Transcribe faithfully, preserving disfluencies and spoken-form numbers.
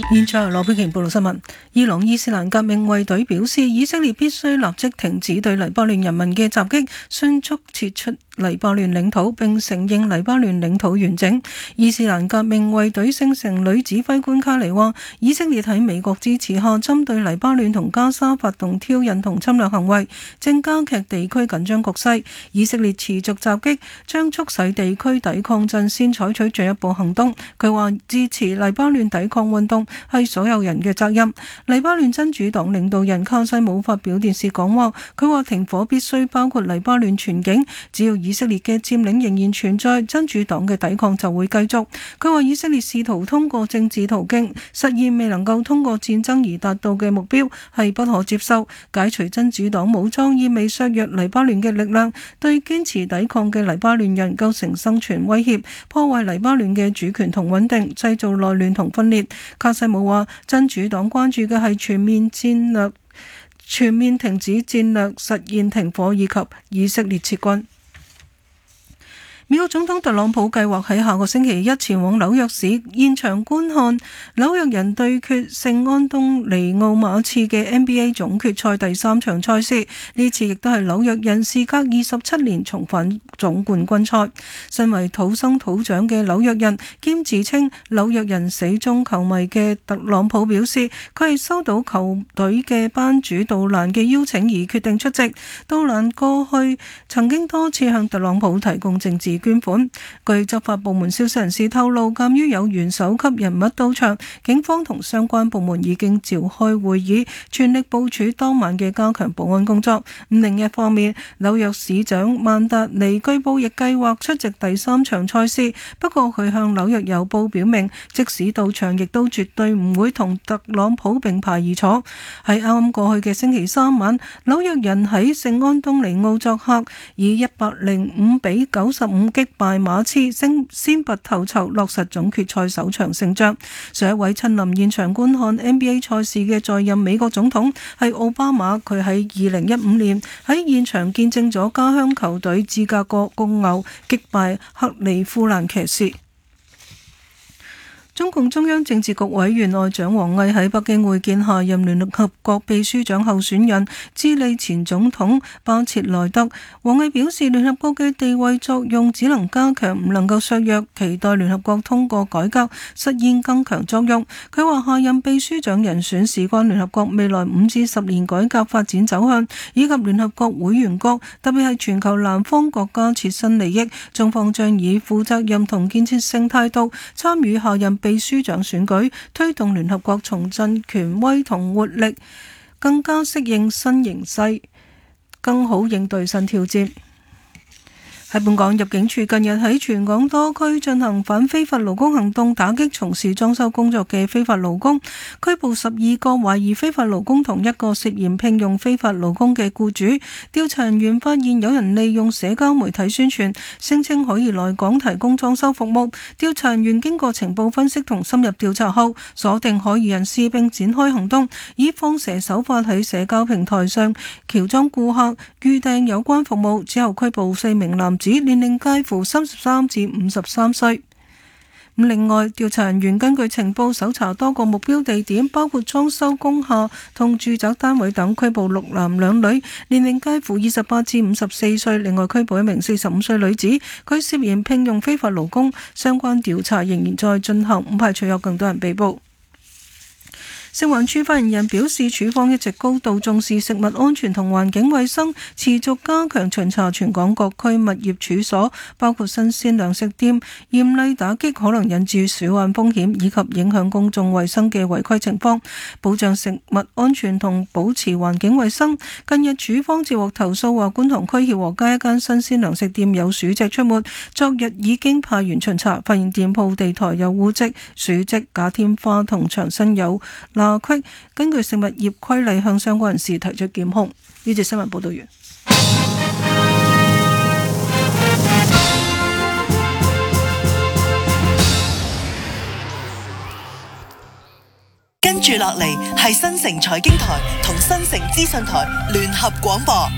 現在羅佩瓊報道新聞。伊朗伊斯蘭革命衛隊表示，以色列必須立即停止對黎巴嫩人民嘅襲擊，迅速撤出黎巴嫩領土，並承認黎巴嫩領土完整。伊斯蘭革命衛隊聖城旅指揮官卡尼話，以色列喺美國支持下，針對黎巴嫩同加沙發動挑釁同侵略行為，正加劇地區緊張局勢。以色列持續襲擊，將促使地區抵抗陣線採取進一步行動。佢話支持黎巴嫩抵抗運動係所有人嘅責任。黎巴嫩真主黨領導人卡西姆發表電視講話，佢話停火必須包括黎巴嫩全境，只要以色列嘅佔領仍然存在，真主黨嘅抵抗就會繼續。佢話以色列試圖通過政治途徑實現未能夠通過戰爭而達到嘅目標係不可接受。解除真主黨武裝意味削弱黎巴嫩嘅力量，對堅持抵抗嘅黎巴嫩人構成生存威脅，破壞黎巴嫩嘅主權同穩定，製造內亂同分裂。卡西姆話真主黨關注嘅係全面戰略、全面停止戰略、實現停火以及以色列撤軍。美國總統特朗普計劃喺下個星期一前往紐約市現場觀看紐約人對決聖安東尼奧馬刺嘅 N B A 總決賽第三場賽事，呢次亦都係紐約人事隔二十七年重返總冠軍賽。身為土生土長嘅紐約人兼自稱紐約人死忠球迷嘅特朗普表示，佢係收到球隊嘅班主杜蘭嘅邀請而決定出席。杜蘭過去曾經多次向特朗普提供政治捐款。據執法部門消息人士透露，鑒於有元首級人物到場，警方同相關部門已經召開會議，全力部署當晚嘅加強保安工作。另一方面，紐約市長曼達尼據報亦計劃出席第三場賽事，不過佢向紐約郵報表明，即使到場亦都絕對唔會同特朗普並排而坐。喺啱啱過去嘅星期三晚，紐約人喺聖安東尼奧作客，以一百零五比九十五擊敗馬刺，先先拔頭籌，落實總決賽首場勝仗。上一位親臨現場觀看 N B A 賽事嘅在任美國總統係奧巴馬，佢喺二零一五年喺現場見證咗家鄉球隊芝加哥公牛擊敗克利夫蘭騎士。中共中央政治局委員外長王毅喺北京會見下任聯合國秘書長候選人、智利前總統巴切萊特。王毅表示，聯合國嘅地位作用只能加強，唔能夠削弱，期待聯合國通過改革，實現更強作用。佢話下任秘書長人選事關聯合國未來五至十年改革發展走向，以及聯合國會員國，特別係全球南方國家切身利益。中方將以負責任同建設性態度參與下任秘書長選舉，推動聯合國重振權威同活力，更加適應新形勢，更好應對新挑戰。喺本港，入境處近日喺全港多區進行反非法勞工行動，打擊從事裝修工作嘅非法勞工，拘捕十二個懷疑非法勞工同一個涉嫌聘用非法勞工嘅僱主。調查人員發現有人利用社交媒體宣傳，聲稱可以來港提供裝修服務。調查人員經過情報分析同深入調查後，鎖定可疑人士並展開行動，以放蛇手法喺社交平台上喬裝顧客預訂有關服務，之後拘捕四名男子，年齡介乎三十三至五十三歲。另外，調查人員根據情報搜查多個目標地點，包括裝修工廈同住宅單位等，拘捕六男兩女，年齡介乎二十八至五十四歲。另外拘捕一名四十五歲女子，佢涉嫌聘用非法勞工，相關調查仍然在進行，唔排除有更多人被捕。食環署發言人表示，署方一直高度重視食物安全同環境衛生，持續加強巡查全港各區物業處所，包括新鮮糧食店，嚴厲打擊可能引致鼠患風險以及影響公眾衛生嘅違規情況，保障食物安全同保持環境衛生。近日署方接獲投訴話，觀塘區協和街一間新鮮糧食店有鼠隻出沒，昨日已經派員巡查，發現店鋪地台有污漬、鼠漬、假天花同牆身有罅隙，根據食物業規例向相關人士提出檢控。呢節新聞報道完。 跟住落嚟係新城財經台同新城資訊台聯合廣播。